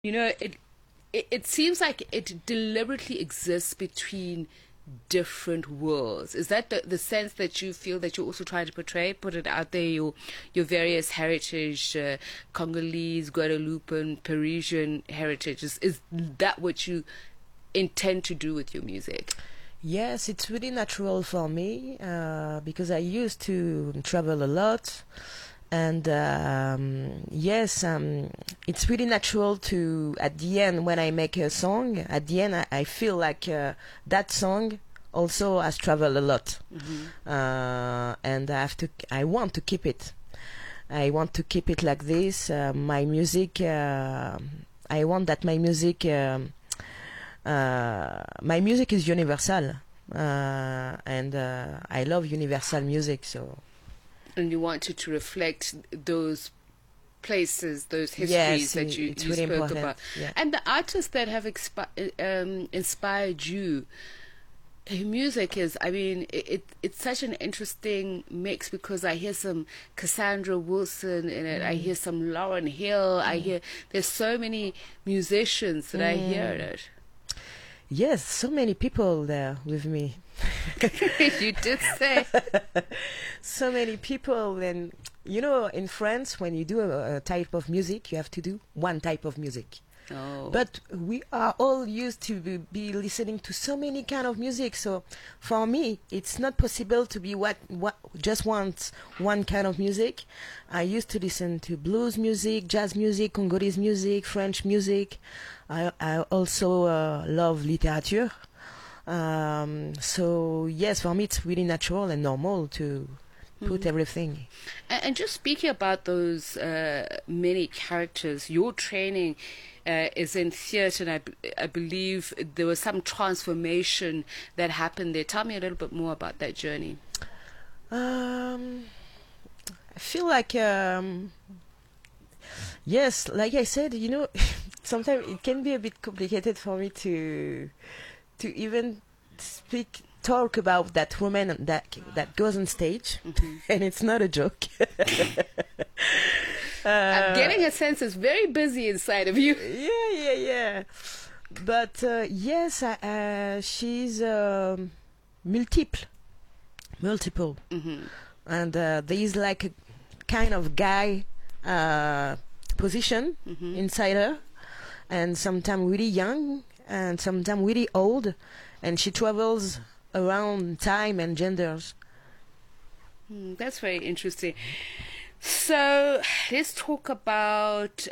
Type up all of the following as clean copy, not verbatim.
You know, it seems like it deliberately exists between different worlds. Is that the sense that you feel that you're also trying to portray, put it out there, your various heritage, Congolese, Guadeloupean, Parisian heritages? Is that what you intend to do with your music? Yes, it's really natural for me because I used to travel a lot. And yes, it's really natural to, at the end, when I make a song, at the end, I feel like that song also has traveled a lot. And I want to keep it. I want to keep it like this. My music, I want that my music is universal. And I love universal music, so. And you wanted to reflect those places, those histories yes, that you really spoke important. about. Yeah. And the artists that have inspired you, her music is, I mean, it's such an interesting mix because I hear some Cassandra Wilson in it. I hear some Lauryn Hill. There's so many musicians that I hear in it. Yes, so many people there with me. You did say. So many people, and you know, in France, when you do a type of music, you have to do one type of music. Oh. But we are all used to be listening to so many kind of music. So for me, it's not possible to be what just want one kind of music. I used to listen to blues music, jazz music, Congolese music, French music. I also love literature. So yes, for me it's really natural and normal to put everything. And just speaking about those many characters, your training is in theatre, and I believe there was some transformation that happened there. Tell me a little bit more about that journey. I feel like yes, like I said, you know, sometimes it can be a bit complicated for me to even talk about that woman that goes on stage, and it's not a joke. I'm getting a sense it's very busy inside of you. Yeah. But yes, she's multiple, and there is like a kind of guy position inside her, and sometimes really young, and sometimes really old, and she travels around time and genders. That's very interesting. So let's talk about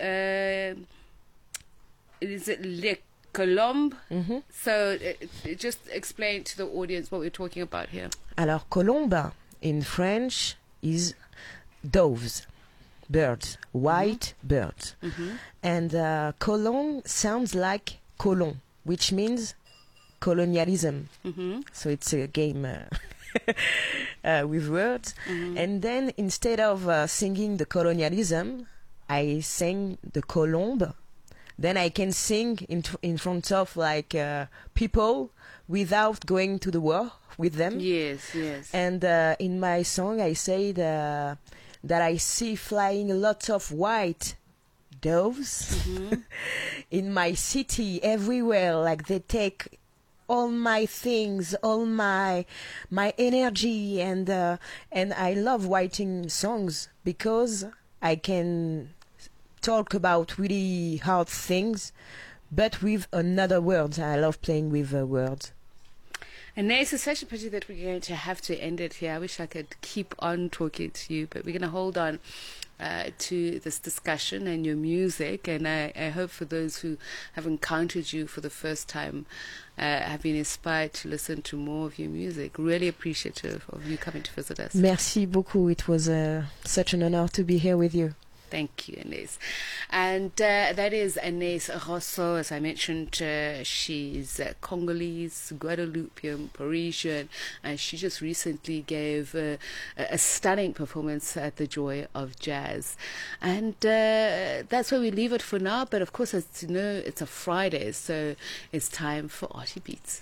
is it Le Colombe? So just explain to the audience what we're talking about here. Alors colombe in French is doves, birds, white birds, and colon sounds like colon, which means colonialism. So it's a game with words. And then instead of singing the colonialism, I sing the colombe. Then I can sing in front of like people without going to the war with them. Yes. And in my song I say that I see flying lots of white doves in my city everywhere, like they take all my things, all my energy, and I love writing songs because I can talk about really hard things, but with another words. I love playing with words. And it's such a pity that we're going to have to end it here. I wish I could keep on talking to you, but we're going to hold on to this discussion and your music, and I hope for those who have encountered you for the first time have been inspired to listen to more of your music. Really appreciative of you coming to visit us. Merci beaucoup. It was such an honor to be here with you. Thank you, Anais. And that is Anais Rosso. As I mentioned, she's Congolese, Guadeloupean, Parisian, and she just recently gave a stunning performance at the Joy of Jazz. And that's where we leave it for now. But of course, as you know, it's a Friday, so it's time for Arty Beats.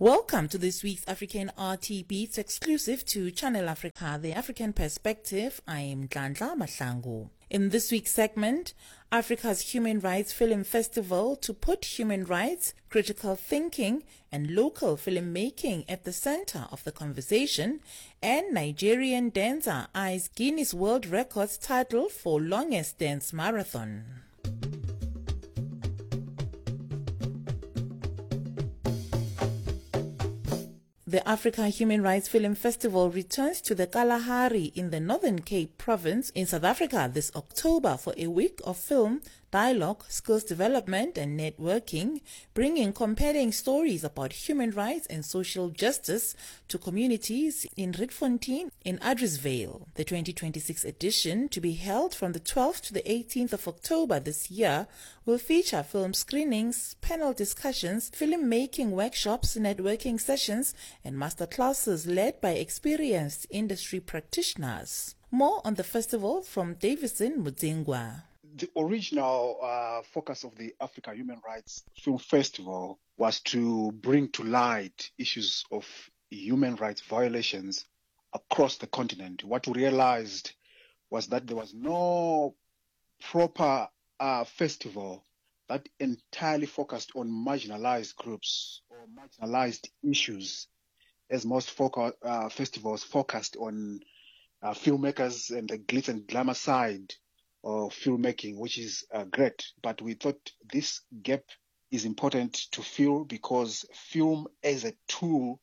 Welcome to this week's African RT Beats exclusive to Channel Africa, The African Perspective. I am Ndlandla Mahlangu. In this week's segment, Africa's Human Rights Film Festival to put human rights, critical thinking, and local filmmaking at the center of the conversation, and Nigerian dancer eyes Guinness World Records title for longest dance marathon. The Africa Human Rights Film Festival returns to the Kalahari in the Northern Cape province in South Africa this October for a week of film, dialogue, skills development and networking, bringing compelling stories about human rights and social justice to communities in Rietfontein in Adresvale. The 2026 edition, to be held from the 12th to the 18th of October this year, will feature film screenings, panel discussions, filmmaking workshops, networking sessions, and masterclasses led by experienced industry practitioners. More on the festival from Davison Mudzingwa. The original focus of the Africa Human Rights Film Festival was to bring to light issues of human rights violations across the continent. What we realized was that there was no proper festival that entirely focused on marginalized groups or marginalized issues, as most festivals focused on filmmakers and the glitz and glamour side of filmmaking, which is great. But we thought this gap is important to fill because film as a tool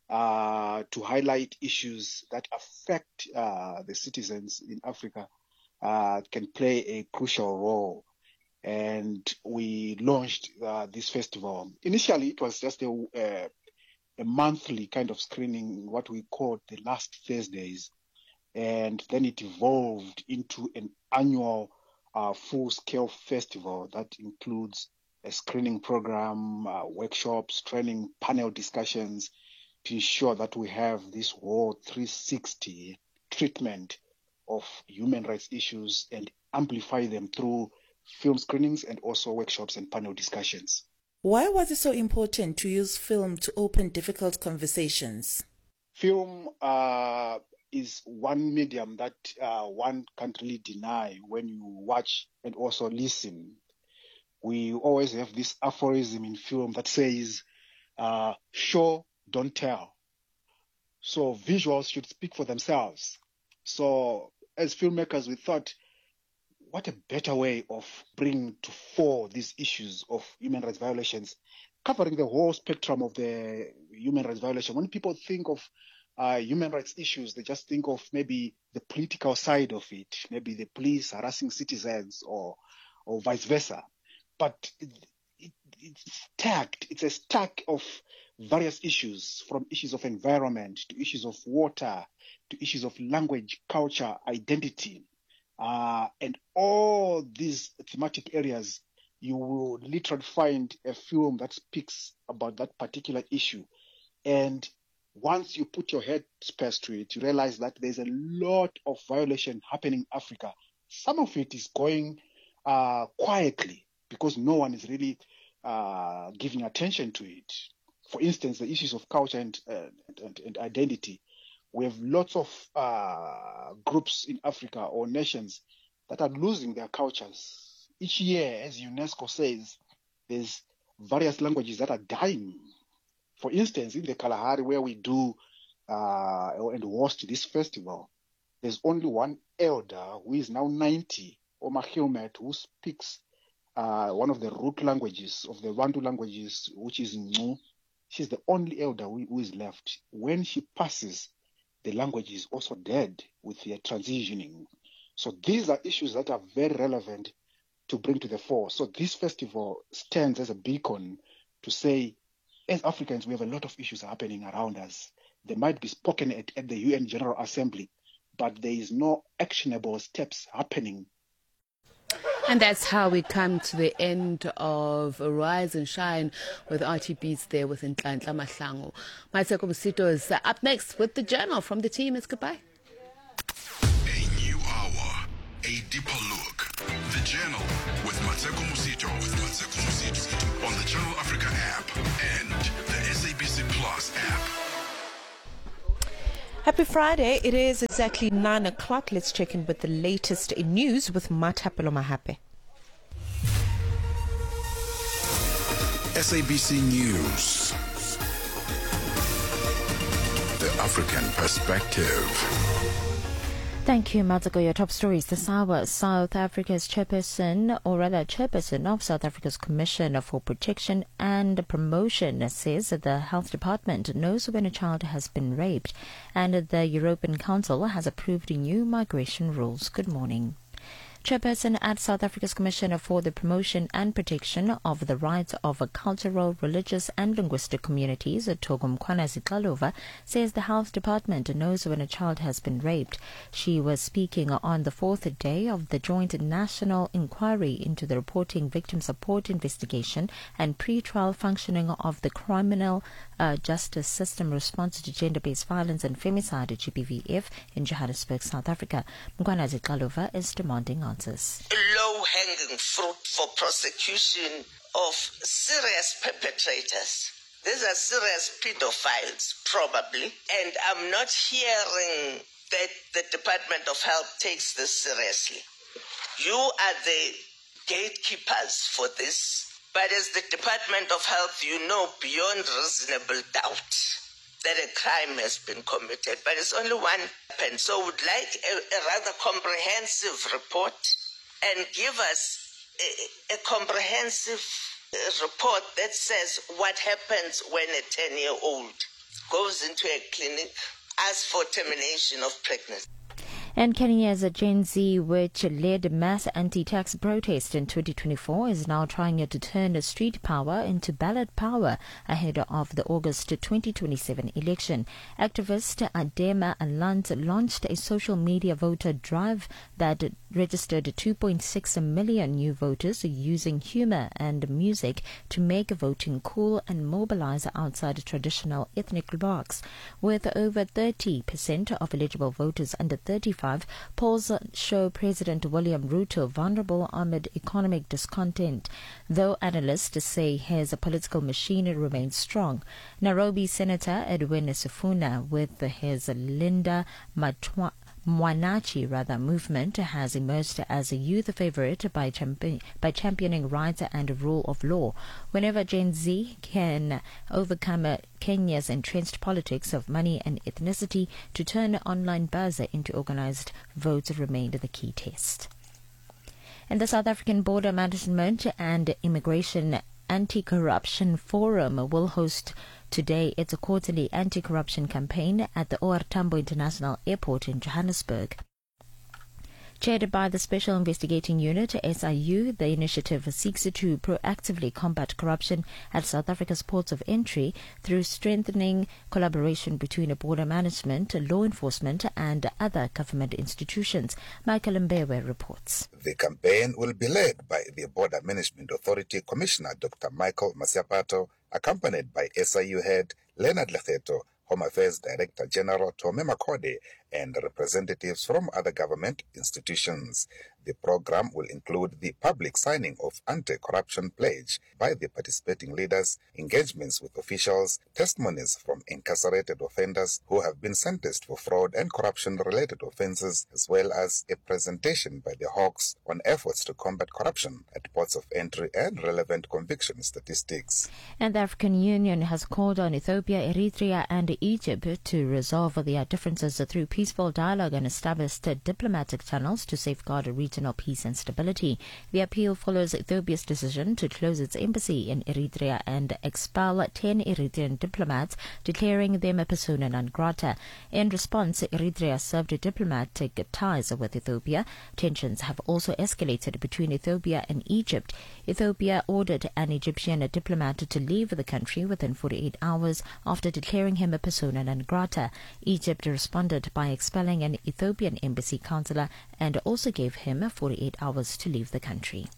to highlight issues that affect the citizens in Africa can play a crucial role. And we launched this festival. Initially, it was just a monthly kind of screening, what we called the last Thursdays. And then it evolved into an annual full-scale festival that includes a screening program, workshops, training, panel discussions to ensure that we have this whole 360 treatment of human rights issues and amplify them through film screenings and also workshops and panel discussions. Why was it so important to use film to open difficult conversations? Film is one medium that one can't really deny when you watch and also listen. We always have this aphorism in film that says, show, don't tell. So visuals should speak for themselves. So as filmmakers, we thought, what a better way of bringing to fore these issues of human rights violations, covering the whole spectrum of the human rights violation. When people think of human rights issues, they just think of maybe the political side of it, maybe the police harassing citizens or vice versa. But it's stacked. It's a stack of various issues, from issues of environment to issues of water to issues of language, culture, identity. And all these thematic areas, you will literally find a film that speaks about that particular issue. And once you put your headspace to it, you realize that there's a lot of violation happening in Africa. Some of it is going quietly because no one is really giving attention to it. For instance, the issues of culture and identity. We have lots of groups in Africa or nations that are losing their cultures. Each year, as UNESCO says, there's various languages that are dying. For instance, in the Kalahari, where we do and host this festival, there's only one elder who is now 90, Omar Hilmet, who speaks one of the root languages of the Bantu languages, which is Ngcu. She's the only elder who is left. When she passes, the language is also dead with their transitioning. So these are issues that are very relevant to bring to the fore. So this festival stands as a beacon to say, as Africans, we have a lot of issues happening around us. They might be spoken at the UN General Assembly, but there is no actionable steps happening. And that's how we come to the end of Rise and Shine with RT Beats there with Ndlandla Mahlangu. Maseko Musito is up next with the Journal from the team. It's goodbye. A new hour, a deeper look. The Journal with Maseko Musito on the Channel Africa app and the SABC Plus. Happy Friday. It is exactly 9 o'clock. Let's check in with the latest in news with Matapelo Mahape. SABC News. The African Perspective. Thank you, Matsako. Your top stories. The South Africa's chairperson of South Africa's Commission for Protection and Promotion says that the Health Department knows when a child has been raped, and the European Council has approved new migration rules. Good morning. Chairperson at South Africa's Commission for the Promotion and Protection of the Rights of Cultural, Religious and Linguistic Communities, Togum Kwanazitlalova, says the Health Department knows when a child has been raped. She was speaking on the fourth day of the joint national inquiry into the reporting victim support investigation and pre-trial functioning of the criminal justice system response to gender-based violence and femicide, GBVF, in Johannesburg, South Africa. Mkwanazitlalova is demanding answers. Low-hanging fruit for prosecution of serious perpetrators. These are serious pedophiles, probably, and I'm not hearing that the Department of Health takes this seriously. You are the gatekeepers for this, but as the Department of Health, you know beyond reasonable doubt that a crime has been committed, but it's only one happened. So would like a rather comprehensive report and give us a comprehensive report that says what happens when a 10-year-old goes into a clinic, asks for termination of pregnancy. And Kenya's Gen Z, which led mass anti-tax protest in 2024, is now trying to turn street power into ballot power ahead of the August 2027 election. Activist Adema Alant launched a social media voter drive that registered 2.6 million new voters using humor and music to make voting cool and mobilize outside traditional ethnic blocks. With over 30% of eligible voters under 35, polls show President William Ruto vulnerable amid economic discontent, though analysts say his political machine remains strong. Nairobi Senator Edwin Sifuna, with his Linda Mwanachi movement, has emerged as a youth favorite by championing rights and rule of law. Whenever Gen Z can overcome Kenya's entrenched politics of money and ethnicity to turn online buzz into organized votes remained the key test. And the South African Border Management and Immigration Anti-Corruption Forum will host today its quarterly anti-corruption campaign at the OR Tambo International Airport in Johannesburg. Chaired by the Special Investigating Unit, SIU, the initiative seeks to proactively combat corruption at South Africa's ports of entry through strengthening collaboration between border management, law enforcement and other government institutions. Michael Mbewe reports. The campaign will be led by the Border Management Authority Commissioner Dr. Michael Masiapato, accompanied by SIU head Leonard Lecheto, Home Affairs Director General Tome Makode, and representatives from other government institutions. The program will include the public signing of anti-corruption pledge by the participating leaders, engagements with officials, testimonies from incarcerated offenders who have been sentenced for fraud and corruption-related offences, as well as a presentation by the Hawks on efforts to combat corruption at ports of entry and relevant conviction statistics. And the African Union has called on Ethiopia, Eritrea and Egypt to resolve their differences through peaceful dialogue and establish diplomatic channels to safeguard regional peace and stability. The appeal follows Ethiopia's decision to close its embassy in Eritrea and expel 10 Eritrean diplomats, declaring them persona non grata. In response, Eritrea severed diplomatic ties with Ethiopia. Tensions have also escalated between Ethiopia and Egypt. Ethiopia ordered an Egyptian diplomat to leave the country within 48 hours after declaring him a persona non grata. Egypt responded by expelling an Ethiopian embassy councillor and also gave him 48 hours to leave the country.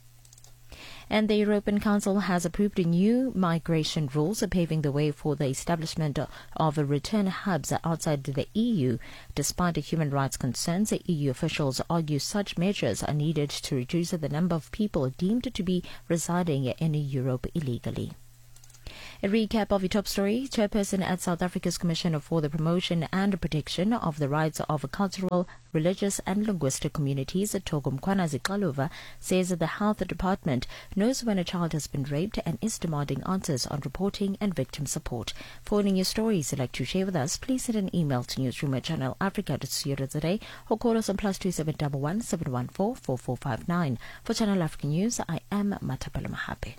And the European Council has approved new migration rules paving the way for the establishment of return hubs outside the EU. Despite human rights concerns, EU officials argue such measures are needed to reduce the number of people deemed to be residing in Europe illegally. A recap of your top story. Chairperson at South Africa's Commission for the Promotion and Protection of the Rights of Cultural, Religious and Linguistic Communities, Togo Mkhwanazi Xaluva, says that the Health Department knows when a child has been raped and is demanding answers on reporting and victim support. For any news stories you'd like to share with us, please send an email to newsroom@channelafrica.co.za or call us on +2711 714 4459. For Channel Africa News, I am Matapelo Mahape.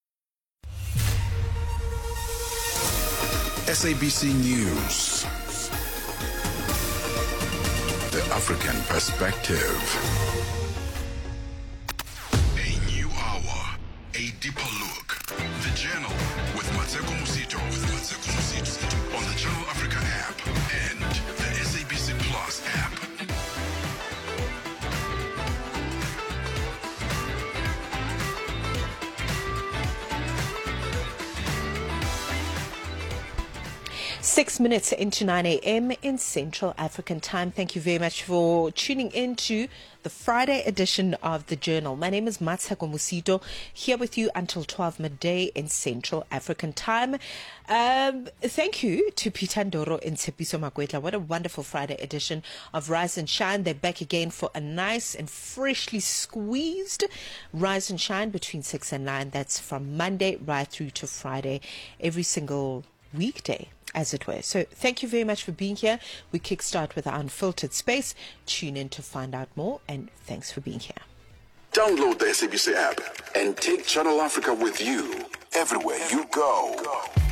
SABC News. The African Perspective. A new hour, a deeper look. The Journal with Mateko Musito. On the Channel Africa app and the SABC Plus app. Six minutes into 9 a.m. in Central African Time. Thank you very much for tuning in to the Friday edition of The Journal. My name is Mateko Musito, here with you until 12 midday in Central African Time. Thank you to Peter Ndoro and Tshepiso Makwetla. What a wonderful Friday edition of Rise and Shine. They're back again for a nice and freshly squeezed Rise and Shine between 6 and 9. That's from Monday right through to Friday, every single weekday, as it were. So thank you very much for being here. We kickstart with our unfiltered space. Tune in to find out more, and thanks for being here. Download the SABC app and take Channel Africa with you everywhere you go.